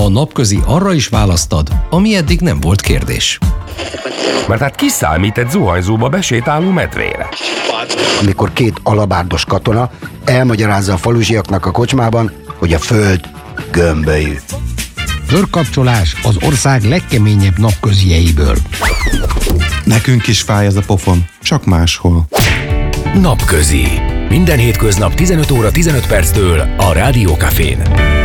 A napközi arra is választad, ami eddig nem volt kérdés. Mert hát ki számít egy zuhanyzóba besétáló medvére? Amikor két alabárdos katona elmagyarázza a faluzsiaknak a kocsmában, hogy a föld gömbölyű. Körkapcsolás az ország legkeményebb napközieiből. Nekünk is fáj ez a pofon, csak máshol. Napközi. Minden hétköznap 15 óra 15 perctől a Rádió Cafén.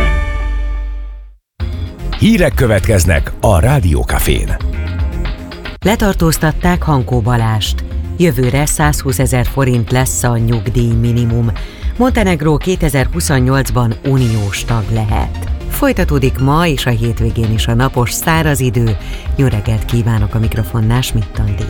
Hírek következnek a Rádió Cafén. Letartóztatták Hankó Balást. Jövőre 120 000 forint lesz a nyugdíj minimum. Montenegró 2028-ban uniós tag lehet. Folytatódik ma és a hétvégén is a napos, száraz idő. Jó reggelt kívánok, a mikrofonnál Schmidt Andi.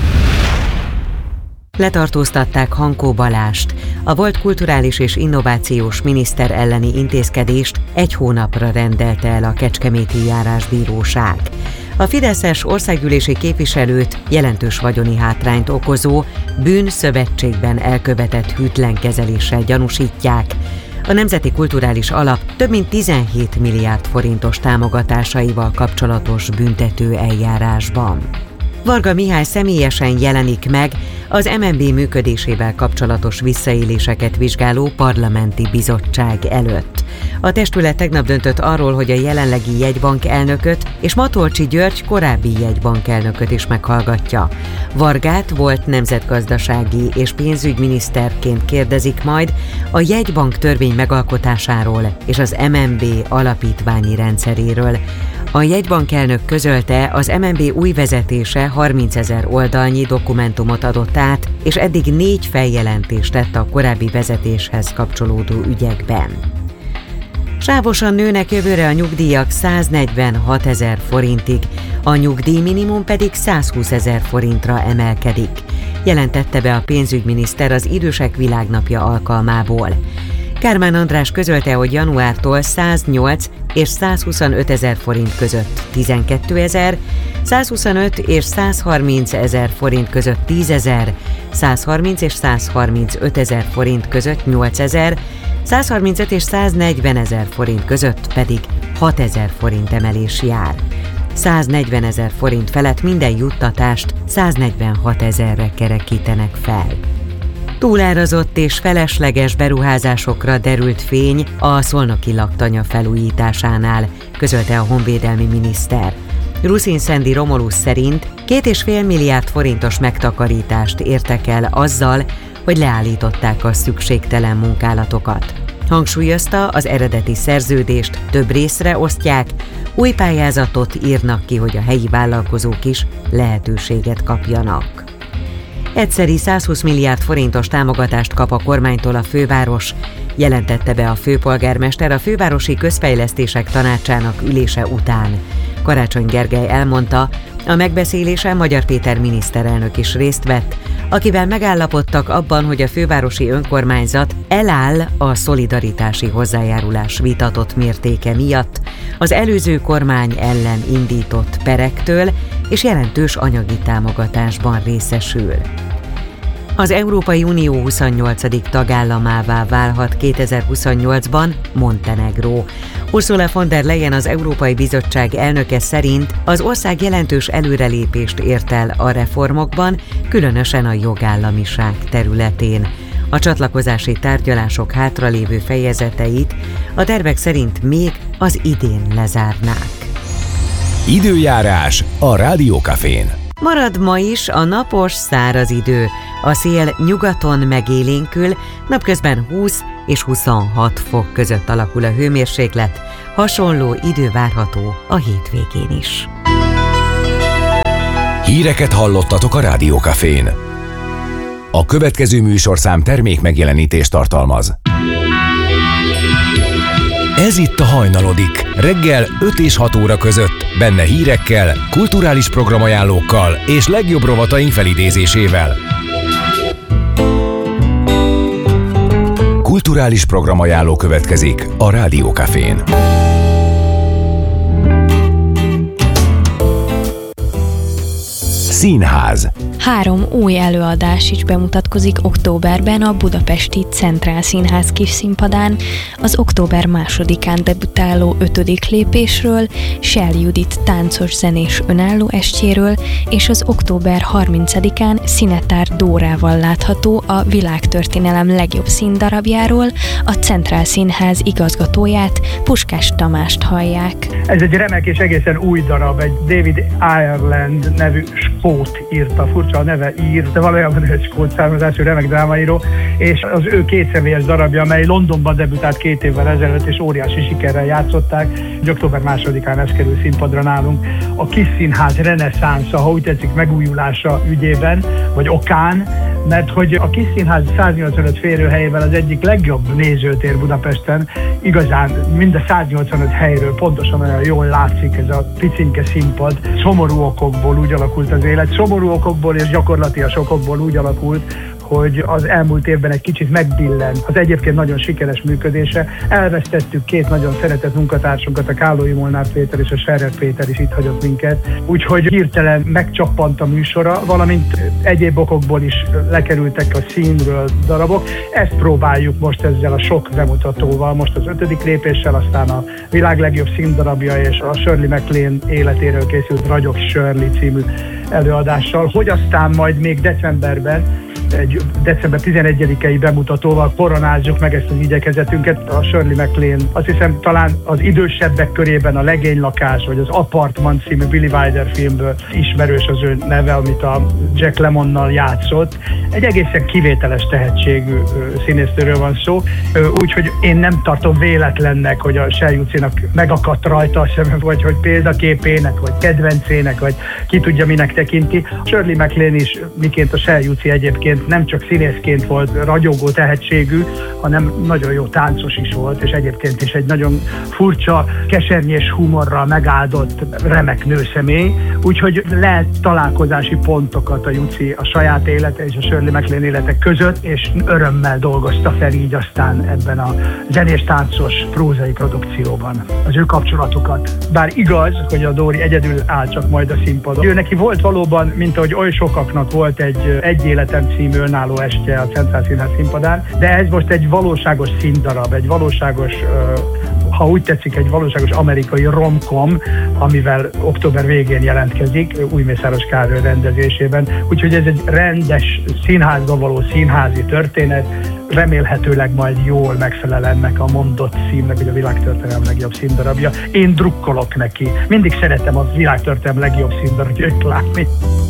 Letartóztatták Hankó Balást. A volt kulturális és innovációs miniszter elleni intézkedést 1 hónapra rendelte el a Kecskeméti Járásbíróság. A fideszes országgyűlési képviselőt jelentős vagyoni hátrányt okozó bűnszövetségben elkövetett hűtlen kezeléssel gyanúsítják. A Nemzeti Kulturális Alap több mint 17 milliárd forintos támogatásaival kapcsolatos büntető eljárásban. Varga Mihály személyesen jelenik meg az MNB működésével kapcsolatos visszaéléseket vizsgáló parlamenti bizottság előtt. A testület tegnap döntött arról, hogy a jelenlegi jegybank elnököt és Matolcsy György korábbi jegybank elnököt is meghallgatja. Vargát volt nemzetgazdasági és pénzügyminiszterként kérdezik majd a jegybank törvény megalkotásáról és az MNB alapítványi rendszeréről. A jegybankelnök közölte, az MNB új vezetése 30 000 oldalnyi dokumentumot adott át, és eddig 4 feljelentést tett a korábbi vezetéshez kapcsolódó ügyekben. Sávosan nőnek jövőre a nyugdíjak 146 000 forintig, a nyugdíjminimum pedig 120 000 forintra emelkedik, jelentette be a pénzügyminiszter az Idősek Világnapja alkalmából. Kármán András közölte, hogy januártól 108 és 125 000 forint között 12 000, 125 és 130 000 forint között 10 000, 130 és 135 000 forint között 8 000, 135 és 140 000 forint között pedig 6 000 forint emelés jár. 140 000 forint felett minden juttatást 146 000-re kerekítenek fel. Túlárazott és felesleges beruházásokra derült fény a szolnoki laktanya felújításánál, közölte a honvédelmi miniszter. Ruszin Szendi Romulus szerint 2,5 milliárd forintos megtakarítást értek el azzal, hogy leállították a szükségtelen munkálatokat. Hangsúlyozta, az eredeti szerződést több részre osztják, új pályázatot írnak ki, hogy a helyi vállalkozók is lehetőséget kapjanak. Egyszeri 120 milliárd forintos támogatást kap a kormánytól a főváros, jelentette be a főpolgármester a Fővárosi Közfejlesztések Tanácsának ülése után. Karácsony Gergely elmondta, a megbeszélésen Magyar Péter miniszterelnök is részt vett, akivel megállapodtak abban, hogy a fővárosi önkormányzat eláll a szolidaritási hozzájárulás vitatott mértéke miatt, az előző kormány ellen indított perektől, és jelentős anyagi támogatásban részesül. Az Európai Unió 28. tagállamává válhat 2028-ban Montenegró. Ursula von der Leyen, az Európai Bizottság elnöke szerint az ország jelentős előrelépést ért el a reformokban, különösen a jogállamiság területén. A csatlakozási tárgyalások hátralévő fejezeteit a tervek szerint még az idén lezárnák. Időjárás a Rádió Cafén. Marad ma is a napos, száraz idő. A szél nyugaton megélénkül, napközben 20 és 26 fok között alakul a hőmérséklet. Hasonló idő várható a hétvégén is. Híreket hallottatok a Rádió Cafén. A következő műsorszám termék megjelenítést tartalmaz. Ez itt a Hajnalodik, reggel 5 és 6 óra között, benne hírekkel, kulturális programajánlókkal és legjobb rovataink felidézésével. Kulturális programajánló következik a Rádió Cafén. Színház. 3 új előadás is bemutatkozik októberben a budapesti Centrál Színház kisszínpadán, az október 2-án debütáló 5. lépésről, Sell Judit táncos-zenés önálló estjéről, és az október 30-án Szinetár Dórával látható a világtörténelem legjobb színdarabjáról, a Centrál Színház igazgatóját, Puskás Tamást hallják. Ez egy remek és egészen új darab, egy David Ireland nevű skót írta, furcsa a neve ír, de valójában egy skót származású remek drámaíró, és az ő 2 személyes darabja, amely Londonban debütált 2 évvel ezelőtt, és óriási sikerrel játszották. Október 2-án ez kerül színpadra nálunk. A Kis Színház reneszánsza, ha úgy tetszik, megújulása ügyében, vagy okán, mert hogy a Kis Színház 185 férőhelyével az egyik legjobb nézőtér Budapesten, igazán mind a 185 helyről pontosan olyan jól látszik ez a picinke színpad. Szomorú okokból úgy alakult az élet, szomorú okokból és gyakorlatias okokból úgy alakult, hogy az elmúlt évben egy kicsit megbillent az egyébként nagyon sikeres működése. Elvesztettük 2 nagyon szeretett munkatársunkat, a Kálói Molnár Péter és a Scherer Péter is itt hagyott minket. Úgyhogy hirtelen megcsappant a műsora, valamint egyéb okokból is lekerültek a színről darabok. Ezt próbáljuk most ezzel a sok bemutatóval, most az 5. lépéssel, aztán a világ legjobb színdarabja és a Shirley MacLaine életéről készült Ragyog Shirley című előadással, hogy aztán majd még decemberben egy december 11-i bemutatóval koronázzuk meg ezt az igyekezetünket. A Shirley MacLaine, azt hiszem talán az idősebbek körében a Legénylakás, vagy az Apartman című Billy Wilder filmből ismerős az ő neve, amit a Jack Lemmonnal játszott. Egy egészen kivételes tehetségű színésztőről van szó, úgyhogy én nem tartom véletlennek, hogy a Sell Jucinak megakadt rajta a szemem, vagy hogy példaképének, vagy kedvencének, vagy ki tudja minek tekinti. Shirley MacLaine is, miként a Sell Juci egyébként nem csak színészként volt ragyogó tehetségű, hanem nagyon jó táncos is volt, és egyébként is egy nagyon furcsa, kesernyés humorral megáldott remek nőszemély, úgyhogy lehet találkozási pontokat a Juci a saját élete és a Shirley MacLaine élete között, és örömmel dolgozta fel így aztán ebben a zenés-táncos prózai produkcióban az ő kapcsolatukat. Bár igaz, hogy a Dóri egyedül áll csak majd a színpadon. Ő neki volt valóban, mint ahogy oly sokaknak volt egy életem című önálló estje a Centrál Színház színpadán, de ez most egy valóságos színdarab, egy valóságos, ha úgy tetszik, egy valóságos amerikai rom-com, amivel október végén jelentkezik, Újmészáros Károly rendezésében. Úgyhogy ez egy rendes színházban való színházi történet, remélhetőleg majd jól megfelel ennek a mondott címnek, hogy a világtörténelem legjobb színdarabja. Én drukkolok neki. Mindig szeretem a világtörténelem legjobb színdarabjait látni.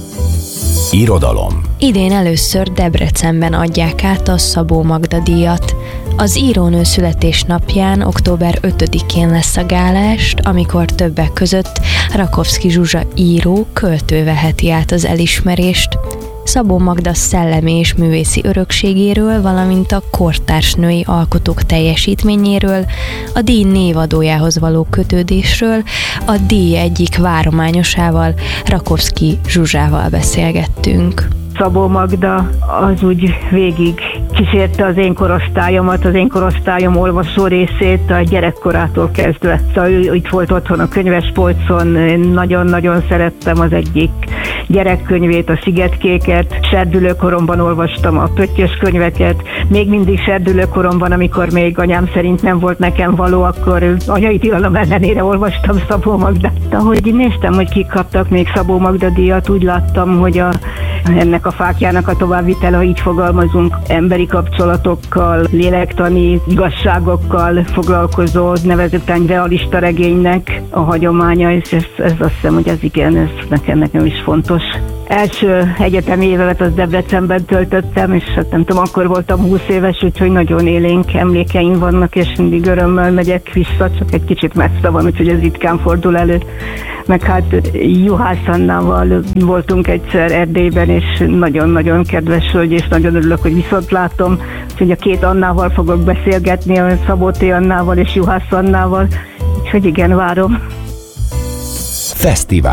Irodalom. Idén először Debrecenben adják át a Szabó Magda díjat. Az írónő születésnapján október 5-én lesz a gálast, amikor többek között Rakovszky Zsuzsa író, költő veheti át az elismerést. Szabó Magda szellemi és művészi örökségéről, valamint a kortárs női alkotók teljesítményéről, a díj névadójához való kötődésről, a díj egyik várományosával, Rakovszky Zsuzsával beszélgettünk. Szabó Magda az úgy végig kísérte az én korosztályomat, az én korosztályom olvasó részét a gyerekkorától kezdve. Szóval ő itt volt otthon a könyvespolcon, én nagyon-nagyon szerettem az egyik gyerekkönyvét, a Szigetkéket. Serdülőkoromban olvastam a pöttyös könyveket. Még mindig serdülőkoromban, amikor még anyám szerint nem volt nekem való, akkor anyai tilalom ellenére olvastam Szabó Magdát. Ahogy néztem, hogy kik kaptak még Szabó Magda díjat, úgy láttam, hogy ennek a fákjának a továbbvitele, ha így fogalmazunk, emberi kapcsolatokkal, lélektani igazságokkal foglalkozó, nevezetesen realista regénynek a hagyománya, és ez azt hiszem, hogy ez igen, ez nekem is fontos. Első egyetemi évemet az Debrecenben töltöttem, és hát nem tudom, akkor voltam 20 éves, úgyhogy nagyon élénk emlékeim vannak, és mindig örömmel megyek vissza, csak egy kicsit messze van, úgyhogy ez ritkán fordul elő. Meg hát Juhász Annával voltunk egyszer Erdélyben, és nagyon-nagyon kedves hölgy, és nagyon örülök, hogy viszont látom, hogy a 2 Annával fogok beszélgetni, a Szabó T. Annával és Juhász Annával, úgyhogy igen, várom. Fesztivál.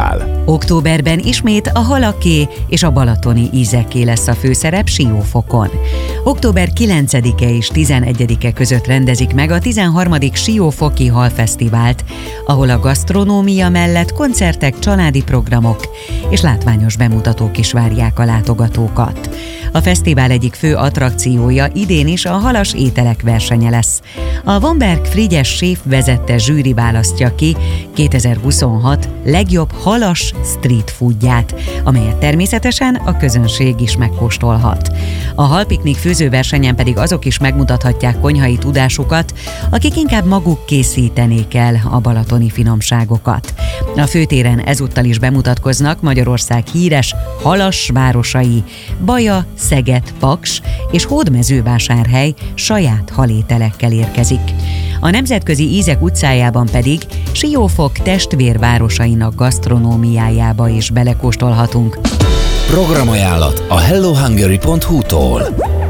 Októberben ismét a halaké és a balatoni ízeké lesz a főszerep Siófokon. Október 9-e és 11-e között rendezik meg a 13. Siófoki Halfesztivált, ahol a gasztronómia mellett koncertek, családi programok és látványos bemutatók is várják a látogatókat. A fesztivál egyik fő attrakciója idén is a halas ételek versenye lesz. A Vamberg Frigyes séf vezette zsűri választja ki 2026 legjobb halas street foodját, amelyet természetesen a közönség is megkóstolhat. A halpiknik főzőversenyen pedig azok is megmutathatják konyhai tudásukat, akik inkább maguk készítenék el a balatoni finomságokat. A főtéren ezúttal is bemutatkoznak Magyarország híres halas városai, Baja, Szeged, Paks és Hódmezővásárhely saját halételekkel érkezik. A Nemzetközi Ízek utcájában pedig Siófok testvérvárosainak gasztronómiájába is belekóstolhatunk. Programajánlat a hellohungary.hu-tól.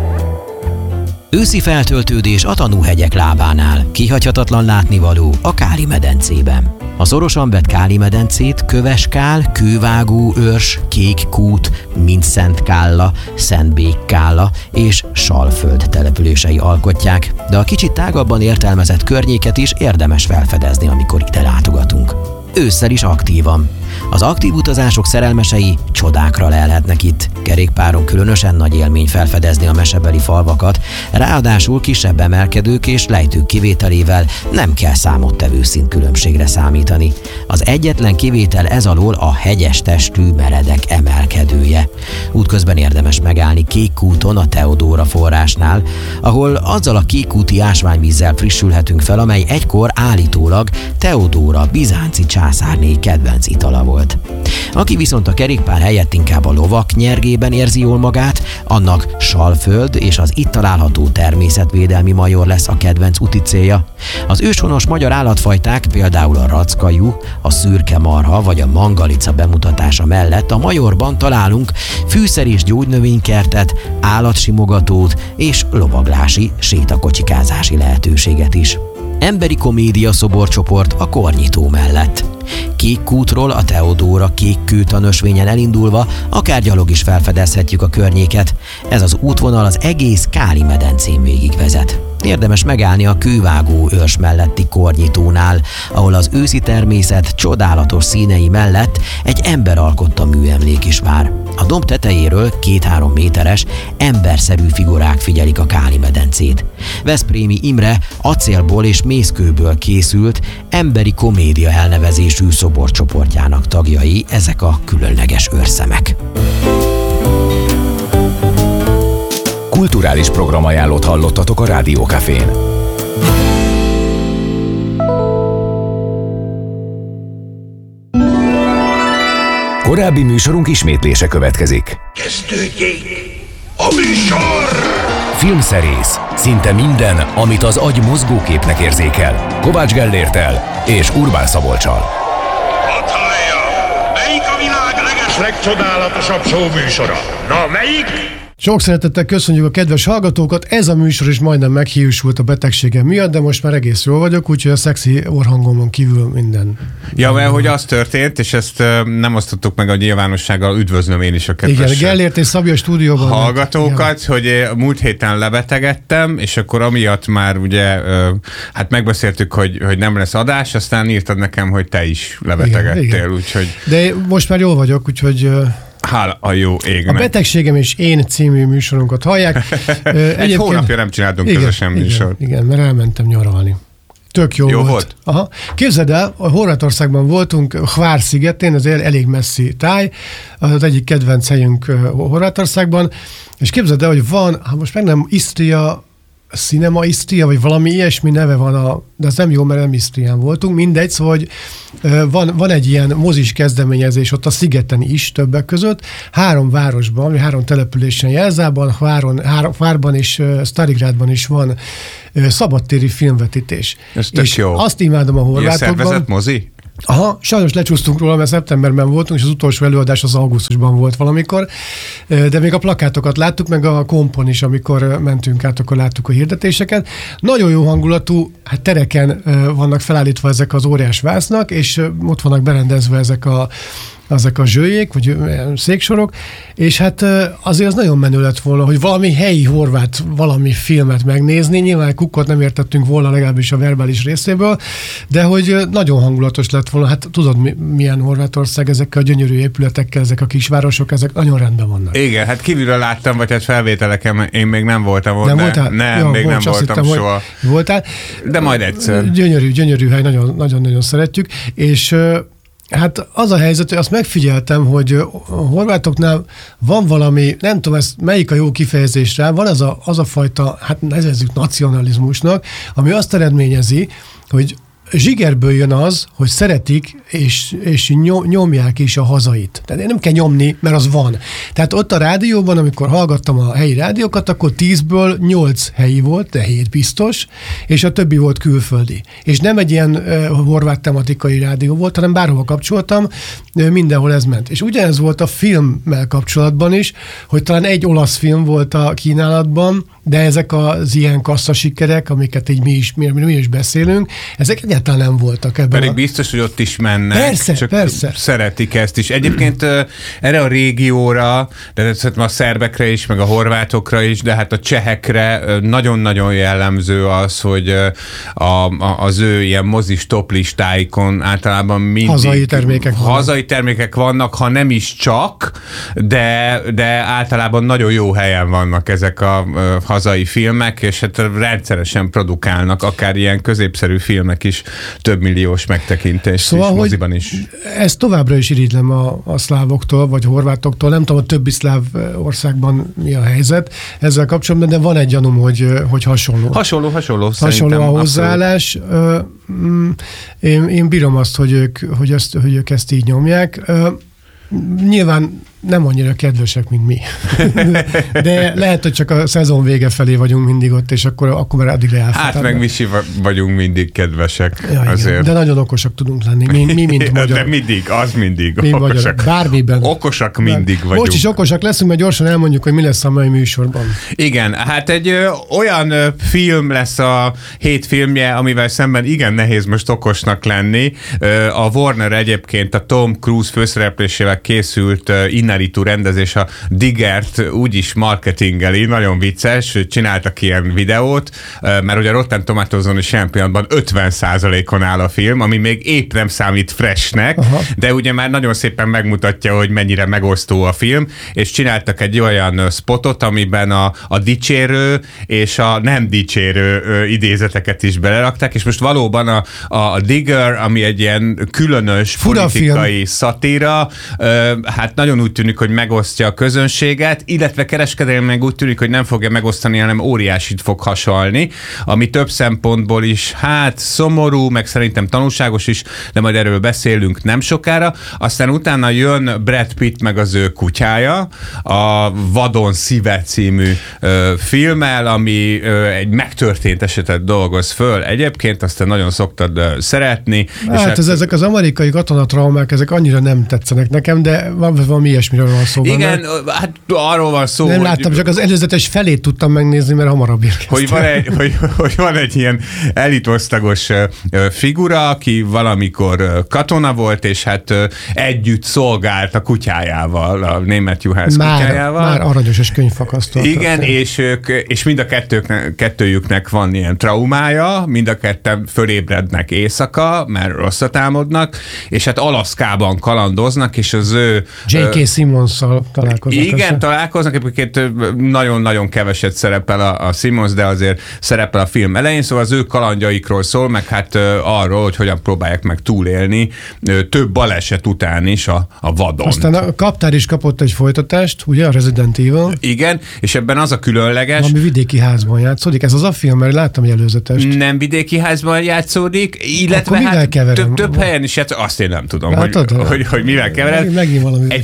Őszi feltöltődés a Tanúhegyek lábánál, kihagyhatatlan látnivaló a Káli-medencében. A szorosan vett Káli-medencét Köveskál, Kővágó őrs, Kékkút, Mindszentkálla, Szentbékkálla és Salföld települései alkotják, de a kicsit tágabban értelmezett környéket is érdemes felfedezni, amikor ide látogatunk. Ősszel is aktívan. Az aktív utazások szerelmesei csodákra lelhetnek itt. Kerékpáron különösen nagy élmény felfedezni a mesebeli falvakat, ráadásul kisebb emelkedők és lejtők kivételével nem kell számottevő szintkülönbségre számítani. Az egyetlen kivétel ez alól a hegyes testű meredek emelkedője. Útközben érdemes megállni Kékkúton a Teodóra forrásnál, ahol azzal a kékkúti ásványvízzel frissülhetünk fel, amely egykor állítólag Teodóra bizánci császárné kedvenc itala volt. Aki viszont a kerékpár helyett inkább a lovak nyergében érzi jól magát, annak Salföld és az itt található természetvédelmi major lesz a kedvenc úti célja. Az őshonos magyar állatfajták, például a rackajú, a szürke marha vagy a mangalica bemutatása mellett a majorban találunk fűszer- és gyógynövénykertet, állatsimogatót és lovaglási, sétakocsikázási lehetőséget is. Emberi komédia szoborcsoport a Kornyitó mellett. Kékkútról a Teodóra Kékkőtan ösvényen elindulva akár gyalog is felfedezhetjük a környéket. Ez az útvonal az egész Káli-medencén végigvezet. Érdemes megállni a Kővágó őrs melletti Kornyitónál, ahol az őszi természet csodálatos színei mellett egy ember alkotta műemlék is vár. A domb tetejéről 2-3 méteres, emberszerű figurák figyelik a Káli-medencét. Veszprémi Imre acélból és mészkőből készült emberi komédia elnevezésű szoborcsoportjának tagjai ezek a különleges őrszemek. Kulturális programajánlót hallottatok a Rádió Cafén. Korábbi műsorunk ismétlése következik. Kezdődjék a műsor! Filmszerész. Szinte minden, amit az agy mozgóképnek érzékel. Kovács Gellérttel és Urbán Szabolccsal. Hadd hallja! Melyik a világ legcsodálatosabb show műsora? Na, melyik? Sok szeretettel köszönjük a kedves hallgatókat, ez a műsor is majdnem meghiúsult a betegségem miatt, de most már egész jól vagyok, úgyhogy a szexi orhangomon kívül minden. Ja, mert hogy az történt, és ezt nem osztottuk meg a nyilvánossággal, üdvözlöm én is a kedves igen, Gellért és Szabi a stúdióban hallgatókat, hogy múlt héten lebetegedtem, és akkor amiatt már ugye, hát megbeszéltük, hogy nem lesz adás, aztán írtad nekem, hogy te is lebetegedtél, igen. Úgyhogy... De most már jól vagyok, úgyhogy... Hála a jó égnek. A Betegségem és én című műsorunkat hallják. Egy hónapja nem csináltunk közösen műsort. Igen, mert elmentem nyaralni. Tök jó volt. Aha. Képzeld el, a Horvátországban voltunk, Hvár szigetén, ez elég messzi táj, az egyik kedvenc helyünk Horvátországban, és képzeld el, hogy van, most meg nem Isztria, Cinema Isztria, vagy valami ilyesmi neve van, de az nem jó, mert nem Isztrián voltunk, mindegy, szóval, hogy van egy ilyen mozis kezdeményezés ott a szigeten is többek között, 3 városban, vagy 3 településen, Jelzában, Hvárban és Starigrádban is van szabadtéri filmvetítés. Ez tök és jó. Azt imádom a horvátokban. Ilyen szervezett mozi? Aha, sajnos lecsúsztunk róla, mert szeptemberben voltunk, és az utolsó előadás az augusztusban volt valamikor, de még a plakátokat láttuk, meg a kompon is, amikor mentünk át, akkor láttuk a hirdetéseket. Nagyon jó hangulatú, hát tereken vannak felállítva ezek az óriás vásznak, és ott vannak berendezve ezek a ezek a zsőjék, vagy széksorok, és hát azért az nagyon menő lett volna, hogy valami helyi horvát valami filmet megnézni, nyilván kukkot nem értettünk volna legalábbis a verbális részéből, de hogy nagyon hangulatos lett volna, hát tudod milyen Horvátország, ezekkel a gyönyörű épületekkel, ezek a kisvárosok, ezek nagyon rendben vannak. Igen, hát kívülről láttam, vagy hát felvételeken én még nem voltam ott. Nem voltál? Nem, még nem voltam soha. Voltál? De majd egyszer. Gyönyörű hely, nagyon szeretjük, és hát az a helyzet, hogy azt megfigyeltem, hogy a horvátoknál van valami, nem tudom, melyik a jó kifejezés rá, van az a fajta, hát nevezzük nacionalizmusnak, ami azt eredményezi, hogy zsigerből jön az, hogy szeretik, és nyomják is a hazait. Tehát nem kell nyomni, mert az van. Tehát ott a rádióban, amikor hallgattam a helyi rádiókat, akkor 10-ből 8 helyi volt, de 7 biztos, és a többi volt külföldi. És nem egy ilyen horvát tematikai rádió volt, hanem bárhova kapcsoltam, mindenhol ez ment. És ugyanez volt a filmmel kapcsolatban is, hogy talán egy olasz film volt a kínálatban, de ezek az ilyen kasszasikerek, amiket így mi is beszélünk, ezek egyáltalán nem voltak ebben. Pedig biztos, hogy ott is mennek. Persze. Szeretik ezt is. Egyébként erre a régióra, de a szerbekre is, meg a horvátokra is, de hát a csehekre nagyon-nagyon jellemző az, hogy az ő ilyen mozis top listáikon általában mindig hazai termékek vannak, ha nem is csak, de általában nagyon jó helyen vannak ezek a hazai filmek, és hát rendszeresen produkálnak, akár ilyen középszerű filmek is, több milliós megtekintést szóval, is moziban is. Ezt továbbra is irigylem a szlávoktól, vagy horvátoktól, nem tudom, a többi szláv országban mi a helyzet ezzel kapcsolatban, de van egy gyanúm, hogy hasonló. Hasonló a hozzáállás. Én bírom azt, hogy ők ezt így nyomják. Nyilván nem annyira kedvesek, mint mi. De lehet, hogy csak a szezon vége felé vagyunk mindig ott, és akkor már addig elfáradnak. Hát meg mi is vagyunk mindig kedvesek. Ja, azért. De nagyon okosak tudunk lenni. Mi mint magyar. De mindig mi okosak. Magyarok. Bármiben. Okosak mindig vagyunk. Most is okosak leszünk, mert gyorsan elmondjuk, hogy mi lesz a mai műsorban. Igen, hát egy olyan film lesz a 7 filmje, amivel szemben igen nehéz most okosnak lenni. A Warner egyébként a Tom Cruise főszereplésével készült Inaritu rendezés, a Diggert úgyis marketingeli, nagyon vicces, csináltak ilyen videót, mert ugye a Rotten Tomatoes-on is ilyen pillanatban 50%-on áll a film, ami még épp nem számít freshnek, de ugye már nagyon szépen megmutatja, hogy mennyire megosztó a film, és csináltak egy olyan spotot, amiben a dicsérő és a nem dicsérő idézeteket is belerakták, és most valóban a Digger, ami egy ilyen különös politikai szatíra, hát nagyon úgy tűnik, hogy megosztja a közönséget, illetve kereskedelmileg úgy tűnik, hogy nem fogja megosztani, hanem óriásit fog hasalni, ami több szempontból is, hát szomorú, meg szerintem tanulságos is, de majd erről beszélünk nem sokára. Aztán utána jön Brad Pitt meg az ő kutyája, a Vadon szíve című filmmel, ami egy megtörtént esetet dolgoz föl. Egyébként aztán nagyon szoktad szeretni. Hát ezek az amerikai katonatraumák, ezek annyira nem tetszenek nekem, de valami ilyesmiről van szó. Igen, hát arról van szó. Nem láttam, csak az előzetes felét tudtam megnézni, mert hamarabb érkeztem. Hogy van egy ilyen elitosztagos figura, aki valamikor katona volt, és hát együtt szolgált a kutyájával, a német juhász kutyájával. Már aranyos és könyvfakasztó. Igen, és mind a kettőjüknek van ilyen traumája, mind a ketten fölébrednek éjszaka, mert rosszat álmodnak, és hát Alaszkában kalandoznak, és az ő J.K. Simonsszal találkoznak. Igen, találkoznak, egyébként nagyon-nagyon keveset szerepel a Simmons, de azért szerepel a film elején, szóval az ő kalandjaikról szól, meg hát arról, hogy hogyan próbálják meg túlélni több baleset után is a vadon. Aztán a Kaptár is kapott egy folytatást, ugye, a Resident Evil. Igen, és ebben az a különleges... Ami vidéki házban játszódik, ez az a film, mert láttam egy előzetest. Nem vidéki házban játszódik, illetve hát több helyen is játszódik, azt én nem tudom, hogy mivel kevered. Egy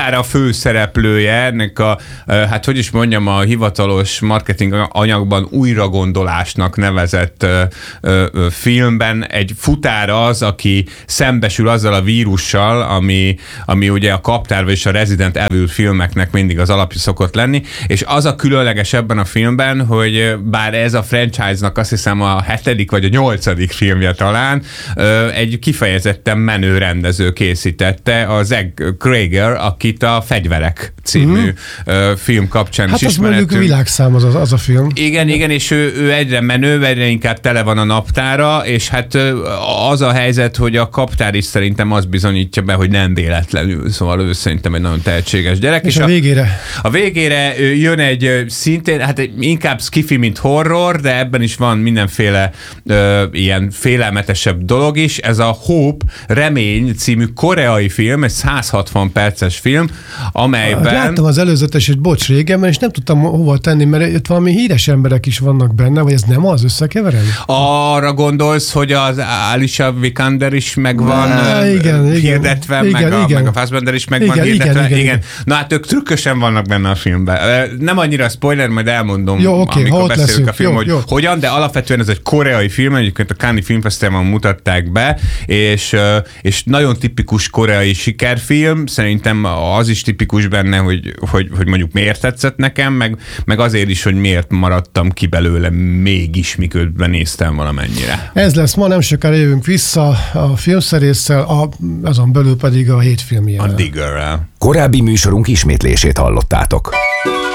már a főszereplője ennek a, hát hogy is mondjam, a hivatalos marketing anyagban újragondolásnak nevezett filmben egy futár az, aki szembesül azzal a vírussal, ami ugye a Kaptárva és a Resident Evil filmeknek mindig az alapja szokott lenni, és az a különleges ebben a filmben, hogy bár ez a franchise-nak azt hiszem a 7. vagy a 8. filmje talán, egy kifejezetten menő rendező készítette, a Zach Cregger, akit a Fegyverek című film kapcsán is ismerettünk. Hát az mondjuk világszám az a film. Igen, és ő egyre menő, egyre inkább tele van a naptára, és hát az a helyzet, hogy a Kaptár is szerintem azt bizonyítja be, hogy nem véletlenül, szóval ő szerintem egy nagyon tehetséges gyerek. És a végére? A végére jön egy szintén, hát inkább skifi, mint horror, de ebben is van mindenféle ilyen félelmetesebb dolog is. Ez a Hope, Remény című koreai film, egy 160 perces film, amelyben... Láttam az előzetesét, bocs, régen, és nem tudtam hova tenni, mert itt valami híres emberek is vannak benne, vagy ez nem az, összekeverem? Arra gondolsz, hogy az Alicia Vikander is megvan hirdetve, meg a Fassbender is megvan hirdetve. Igen. Na hát ők trükkösen vannak benne a filmben. Nem annyira spoiler, majd elmondom, amikor beszélünk a film, hogy hogyan, de alapvetően ez egy koreai film, egyébként a Cannes Filmfesztiválon mutatták be, és nagyon tipikus koreai sikerfilm, szerintem az is tipikus benne, hogy mondjuk miért tetszett nekem, meg azért is, hogy miért maradtam ki belőle mégis, miközben néztem valamennyire. Ez lesz ma, nem sokára jövünk vissza a filmszerésszel, azon belül pedig a 7 filmjével. A Diggerrel. Korábbi műsorunk ismétlését hallottátok.